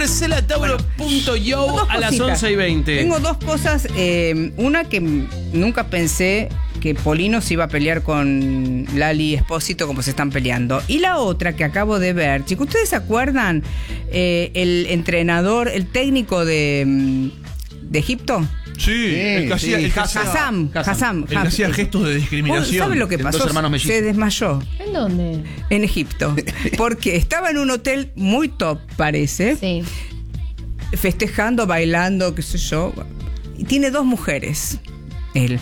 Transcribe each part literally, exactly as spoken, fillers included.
Marcela Tauro punto io Tengo dos a las cositas. once y veinte. Tengo dos cosas. Eh, una que m- nunca pensé que Polino se iba a pelear con Lali Espósito como se están peleando. Y la otra que acabo de ver, chicos, ¿ustedes se acuerdan eh, el entrenador, el técnico de, mm, de Egipto? Sí, el que hacía, sí, el que hacía- Hassam, Hassam. el que hacía gestos de discriminación. ¿Saben lo que Dos pasó? hermanos mellizos. Se desmayó ¿En dónde? en Egipto. Porque estaba en un hotel muy top, parece. Sí. Festejando, bailando, qué sé yo. Y tiene dos mujeres, él.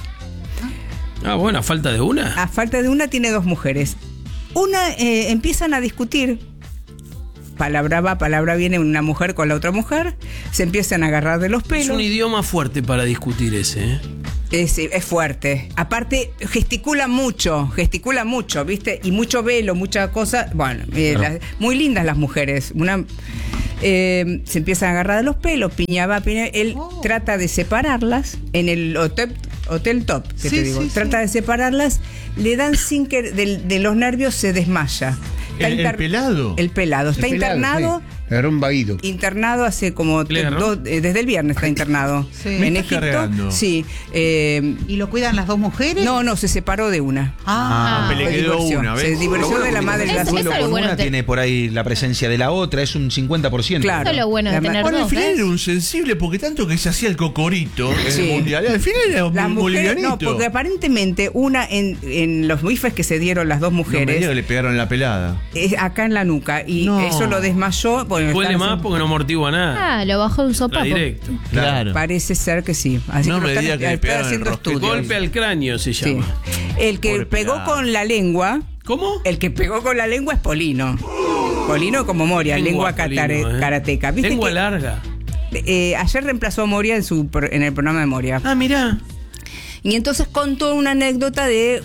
Ah, bueno, a falta de una. A falta de una, tiene dos mujeres. Una, eh, empiezan a discutir. Palabra va, palabra viene, una mujer con la otra mujer. Se empiezan a agarrar de los Es pelos. un idioma fuerte para discutir ese, ¿eh? Es, es fuerte. Aparte, gesticula mucho, gesticula mucho, ¿viste? Y mucho velo, mucha cosa. Bueno, eh, Claro. las- muy lindas las mujeres. Una, eh, se empiezan a agarrar de los pelos, piña va, piña. Él Oh. trata de separarlas en el hotel, hotel top, que Sí, te digo. sí, Trata sí. de separarlas, le dan sin que de, de los nervios se desmaya. Está ¿El- el inter- pelado? El pelado. Está El pelado, internado. sí. Agarró un vaído. Internado hace como ¿Le agarró? dos- eh, desde el viernes está internado Sí. en Me está Egipto. cargando. Sí. eh, ¿Y lo cuidan las dos mujeres? no, no, se separó de una. Ah, Ah, le Se quedó divorció. una, ¿ves? Se divorció de la madre de Es- las es Duelo algo con bueno una te- tiene por ahí la presencia de la otra, es un cincuenta por ciento. Claro. Eso es lo bueno de La ma- tener Bueno, al dos, final ¿ves? era un sensible porque tanto que se hacía el cocorito en Sí. el mundial. Al final era Las un mujeres, no, bolivianito. porque aparentemente una en, en los bifes que se dieron las dos No me diga mujeres, que le pegaron la pelada. es acá en la nuca, y No. eso lo desmayó. Bueno, Duele están más haciendo- porque no amortigua nada. Ah, lo bajó de un Está sopapo. directo. Claro. Parece ser que sí. Así No que lo me están- diga que le están pegaron el haciendo rosquete. estudios. Golpe al cráneo se Sí. llama. El que Pobre pegó pelado. con la lengua, ¿Cómo? el que pegó con la lengua es Polino. Polino como Moria, lengua, Polino, catare- ¿eh? karateca. ¿Viste Lengua que, larga. eh, ayer reemplazó a Moria en, su, pro- en el programa de Moria. Ah, mirá. Y entonces contó una anécdota de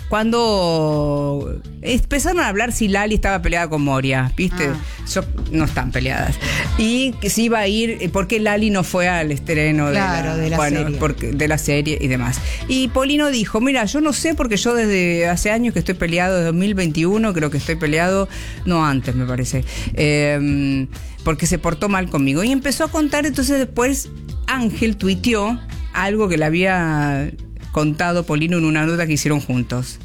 cuando empezaron a hablar si Lali estaba peleada con Moria, ¿viste? Ah. So- no están peleadas. Y que se iba a ir, ¿por qué Lali no fue al estreno Claro, de la, de la bueno, serie. porque- de la serie y demás? Y Polino dijo, mira, yo no sé porque yo desde hace años que estoy peleado, desde dos mil veintiuno creo que estoy peleado, no antes me parece, eh, porque se portó mal conmigo. Y empezó a contar, entonces después Ángel tuiteó algo que le había contado Polino en una nota que hicieron juntos.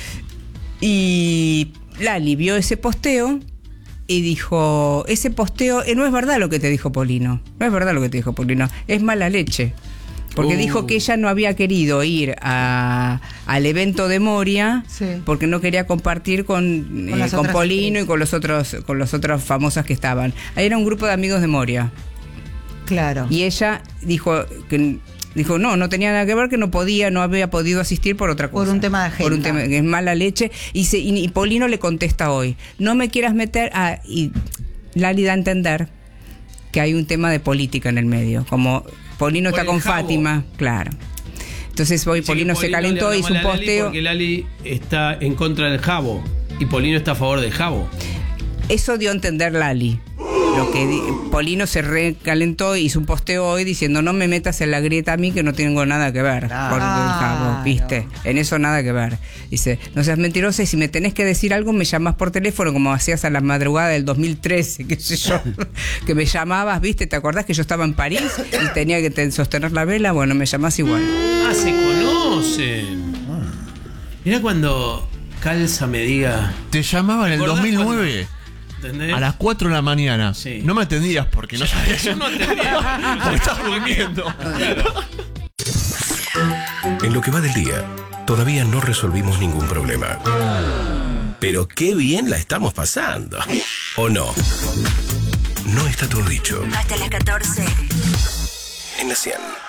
Y Lali vio ese posteo y dijo, ese posteo, eh, no es verdad lo que te dijo Polino, no es verdad lo que te dijo Polino, es mala leche. Porque Uh. dijo que ella no había querido ir a, al evento de Moria Sí. porque no quería compartir con, Con eh, las con otras Polino y actrices. con los otros con los otros famosos que estaban. Ahí era un grupo de amigos de Moria. claro. Y ella dijo que dijo no, no tenía nada que ver, que no podía, no había podido asistir por otra cosa. Por un tema de agenda. Por un tema que es mala leche. Y, se, y, y Polino le contesta hoy, no me quieras meter a... Y Lali da a entender que hay un tema de política en el medio, como Polino Por está el con jabo. Fátima, claro. Entonces hoy Sí, Polino que se Polino calentó, le hizo habló un mal a Lali posteo. Porque Lali está en contra del jabo y Polino está a favor del jabo. Eso dio a entender Lali. Lo que di- Polino se recalentó, hizo un posteo hoy diciendo no me metas en la grieta a mí que no tengo nada que ver Claro. con el jabo, ¿viste? En eso nada que ver. Dice, no seas mentirosa y si me tenés que decir algo me llamás por teléfono como hacías a la madrugada del dos mil trece, qué sé yo, que me llamabas, ¿viste? ¿Te acordás que yo estaba en París y tenía que te- sostener la vela? Bueno, me llamás igual. Ah, se conocen. Mirá cuando Calza me diga. Te llamaban en el ¿Acordás dos mil nueve ¿Entendés? a las cuatro de la mañana. Sí. No me atendías porque no sabías. Yo no entendía. Porque estabas durmiendo. En lo que va del día, todavía no resolvimos ningún problema. Pero qué bien la estamos pasando. ¿O no? No está todo dicho. Hasta las catorce. En la cien.